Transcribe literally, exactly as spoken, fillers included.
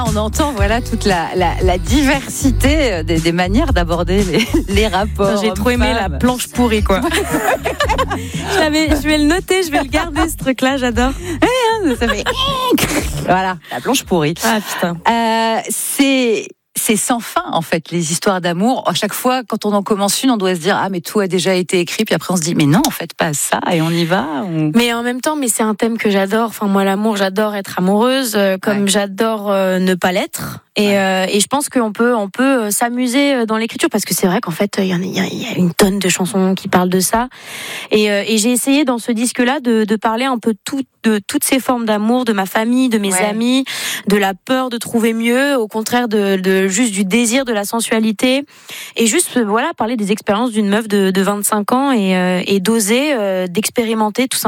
On entend voilà toute la, la, la diversité des, des manières d'aborder les, les rapports. J'ai trop aimé la planche pourrie, quoi. je vais le noter, je vais le garder, ce truc-là, j'adore. Ça fait... Voilà, la planche pourrie. Ah putain. Euh, c'est... C'est sans fin, en fait, les histoires d'amour. À chaque fois, quand on en commence une, on doit se dire « Ah, mais tout a déjà été écrit ». Puis après, on se dit « Mais non, en fait, pas ça. » Et on y va. On... Mais en même temps, mais c'est un thème que j'adore. Enfin, moi, l'amour, j'adore être amoureuse, euh, comme ouais. j'adore euh, ne pas l'être. Et, ouais. euh, et je pense qu'on peut, on peut s'amuser dans l'écriture, parce que c'est vrai qu'en fait, il y, y, y a une tonne de chansons qui parlent de ça. Et, euh, et j'ai essayé, dans ce disque-là, de, de parler un peu tout, de toutes ces formes d'amour, de ma famille, de mes ouais. amis, de la peur de trouver mieux, au contraire de, de juste du désir, de la sensualité, et juste voilà parler des expériences d'une meuf de, de vingt-cinq ans et, euh, et d'oser euh, d'expérimenter tout simplement